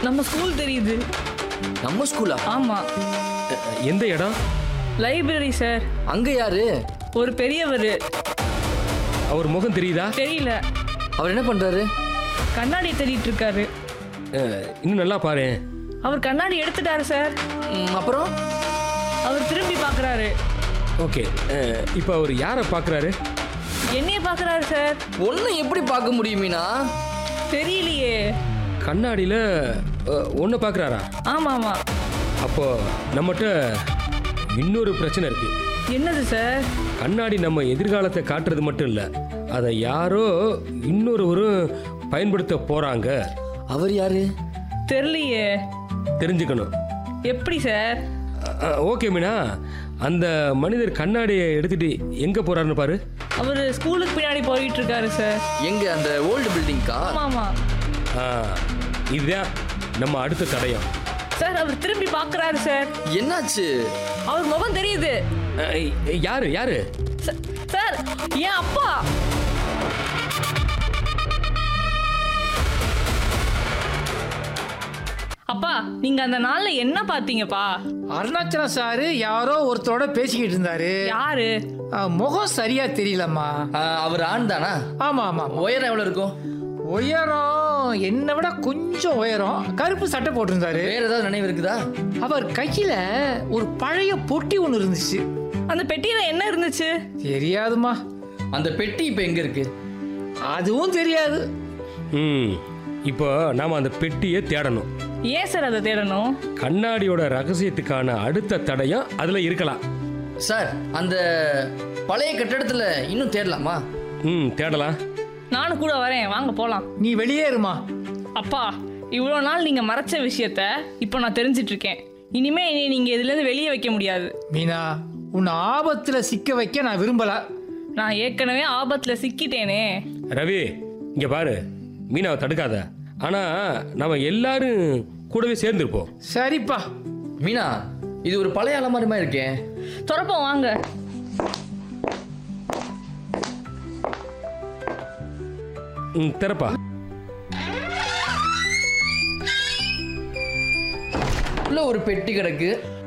நம்ம ஸ்கூல் தெரியுது. நம்ம ஸ்கூலா? ஆமா. எந்த இடம்? Library sir. அங்க யாரு? ஒரு பெரியவர். அவர் முகம் தெரியுதா? தெரியல. அவர் என்ன பண்றாரு? கண்ணாடி தேடிட்டு இருக்காரு. இன்னும் நல்லா பாரு. அவர் கண்ணாடி எடுத்துட்டாரு சார். அப்புறம் அவர் திரும்பி பார்க்கறாரு. ஓகே, இப்போ அவர் யாரை பார்க்குறாரு? என்னைய பார்க்கறாரு சார். ஒன்னு எப்படி பார்க்க முடியும் மீனா? தெரியலையே. கண்ணாடியில் ஒன்று பார்க்குறாரா? ஆமா ஆமா. அப்போ நம்மகிட்ட இன்னொரு பிரச்சனை இருக்கு. என்னது சார்? கண்ணாடி நம்ம எதிர்காலத்தை காட்டுறது மட்டும் இல்லை, அதை யாரோ இன்னொருவரும் பயன்படுத்த போறாங்க. அவர் யாரு? தெரியலையே. தெரிஞ்சுக்கணும். எப்படி சார்? ஓகே மீனா, அந்த மனிதர் கண்ணாடியை எடுத்துட்டு எங்க போறாருன்னு பாரு. அவர் ஸ்கூலுக்கு பின்னாடி போயிட்டு இருக்காரு சார். எங்க? அந்த ஓல்டு பில்டிங்கா? ஆமா. இதுதான் நம்ம அடுத்த தடயம். சார் அவர் திரும்பி பார்க்கறாரு சார். என்னாச்சு? அவர் முகம் தெரியுது. யாரு யாரு? சார் என் அப்பா. அப்பா, நீங்க அந்த நாள்ல என்ன பாத்தீங்கப்பா? அருணாச்சலம் சாரு யாரோ ஒருத்தரோட பேசிக்கிட்டு இருந்தாரு. யாரு? முகம் சரியா தெரியலம்மா. அவர் ஆண் தானா? ஆமா ஆமா. உயரம் எவ்வளவு இருக்கும்? உயரம் என்னை விட கொஞ்சம் உயரம். கருப்பு சட்டை போட்டிருந்தாரு. வேற ஏதாவது நினைவு இருக்குதா? அவர் கையில ஒரு பழைய பொட்டி ஒண்ணு இருந்துச்சு. அந்த பெட்டியில என்ன இருந்துச்சு? தெரியாதுமா. அந்த பெட்டி இப்ப எங்க இருக்கு? அதுவும் தெரியாது. இப்போ நாம அந்த பெட்டியை தேடணும். ஏன் சார் அதை தேடணும்? கண்ணாடியோட ரகசியத்துக்கான அடுத்த தடயம் அதுல இருக்கலாம். சார், அந்த பழைய கட்டடத்துல இன்னும் தேடலாமா? தேடலாம். நானும் கூட வரேன், வாங்க போலாம். நீ வெளியே இருமா. அப்பா, இவ்வளோ நாள் நீங்க மறைச்ச விஷயத்த இப்போ நான் தெரிஞ்சிட்டு இருக்கேன். இனிமே நீங்க இதுல இருந்து வெளியே வைக்க முடியாது. மீனா, உன்னை ஆபத்துல சிக்க வைக்க நான் விரும்பல. நான் ஏற்கனவே ஆபத்துல சிக்கிட்டேனே. ரவி, இங்க பாரு, மீனாவை தடுக்காத. ஆனா நம்ம எல்லாரும் கூடவே சேர்ந்துருப்போம். சரிப்பா. மீனா, இது ஒரு பழைய அலமாரி மாதிரி இருக்கே. துறப்போம் வாங்க. திறப்பா. உள்ள ஒரு பெட்டி கிடக்கு.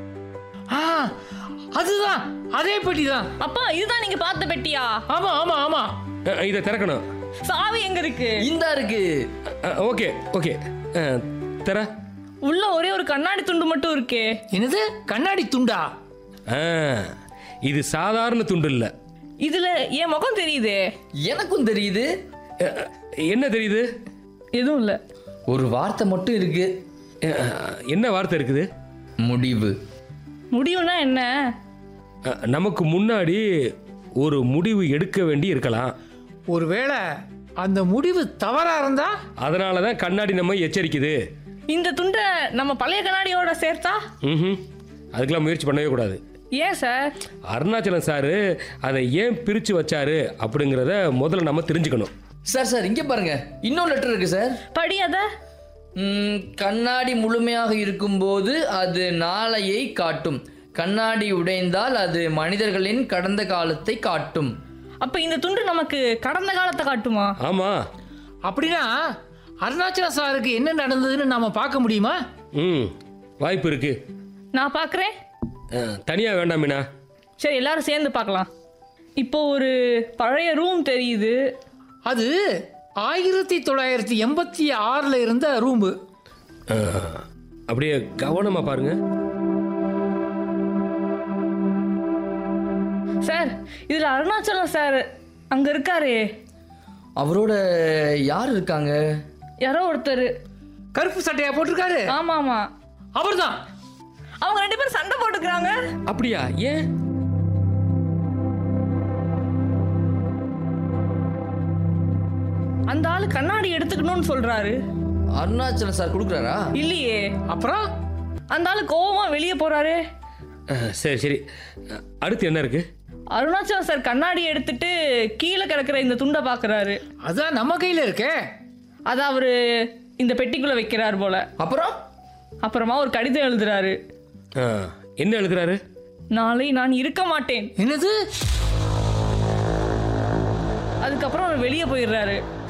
அதுதான், அதே பெட்டி தான். அப்பா, இதுதான் நீங்க பார்த்த பெட்டியா? ஆமா ஆமா ஆமா. இதை திறக்கணும். சாவி எங்க இருக்கு? இந்தா இருக்கு. ஓகே ஓகே, தர. உள்ள ஒரே ஒரு கண்ணாடி துண்டு மட்டும் இருக்கே. என்னது? கண்ணாடி துண்டா? இது சாதாரண துண்டு இல்ல. இதுல என் முகம் தெரியுதே. எனக்கும் தெரியுது. என்ன தெரியுது? எதுவும் இல்ல. ஒரு வார்த்தை மட்டும் இருக்கு. என்ன வார்த்தை இருக்குது? முடிவு. முடிவுனா என்ன? நமக்கு முன்னாடி ஒரு முடிவு எடுக்க வேண்டி இருக்கலாம். ஒருவேளை அந்த முடிவு தவறா இருந்தா? அதனாலதான் கண்ணாடி நம்ம எச்சரிக்குது. இந்த துண்டை நம்ம பழைய கண்ணாடியோட சேர்த்தா? அதுக்கெல்லாம் முயற்சி பண்ணவே கூடாது. ஏன் சார்? அருணாச்சலம் சாரு அதை ஏன் பிரிச்சு வச்சாரு அப்படிங்கிறத முதல்ல நம்ம தெரிஞ்சுக்கணும். சார் இங்க பாருங்க, இன்னொரு லெட்டர் இருக்கு சார். படி அத. கண்ணாடி முழுமையாக இருக்கும்போது அது நாளையை காட்டும். கண்ணாடி உடைந்தால் அது மனிதர்களின் கடந்த காலத்தை காட்டும். அப்ப இந்த துண்டு நமக்கு கடந்த காலத்தை காட்டுமா? ஆமா. அப்படின்னா அருணாச்சலம் சாருக்கு என்ன நடந்ததுன்னு நாம பார்க்க முடியுமா? வாய்ப்பு இருக்கு. நான் பார்க்கறேன். தனியா வேண்டாம் மீனா. சரி, எல்லாரும் சேர்ந்து பார்க்கலாம். இப்போ ஒரு பழைய ரூம் தெரியுது. அது 1986 இருந்த ரூம்பு. அப்படியே கவனமா பாருங்க சார். இதுல அருணாச்சலம் சார் அங்க இருக்காரு. அவரோட யார் இருக்காங்க? யாரோ ஒருத்தர் கருப்பு சட்டையா போட்டிருக்காரு. ஆமா ஆமா, அவர்தான். அவங்க 2 பேரும் சண்டை போட்டுக்கிறாங்க. அப்படியா? ஏன்? அந்த ஆளு கண்ணாடி எடுத்துக்கணும்னு சொல்றாரு. அருணாச்சலம் சார் கொடுக்குறாரா? இல்லையே. அப்புறம் அந்த ஆளு கோவமா வெளியே போறாரு. சரி சரி, அடுத்து என்ன இருக்கு? அருணாச்சலம் சார் கண்ணாடி எடுத்துட்டு கீழே கிடக்குற இந்த துண்டை பாக்குறாரு. அதான் நம்ம கையில இருக்கே. அத அவரு இந்த பெட்டிக்குள்ள வைக்கிறாரு போல. அப்புறமா ஒரு கடிதம் எழுதுறாரு. என்ன எழுதுறாரு? நாளை நான் இருக்க மாட்டேன். என்னது? அதுக்கப்புறம் அவர் வெளியே போயிடுறாரு.